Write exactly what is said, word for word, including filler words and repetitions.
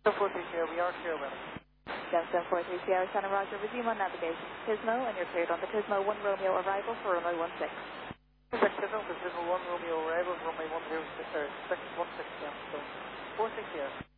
four three zero, we are clear well. seven four three Sierra Santa Roger, resume on navigation. Pismo, and you're cleared on the Pismo one Romeo arrival for runway one six. Perfect, Pismo, Pismo one Romeo arrival, runway one zero six, or one six, yeah, so four six zero.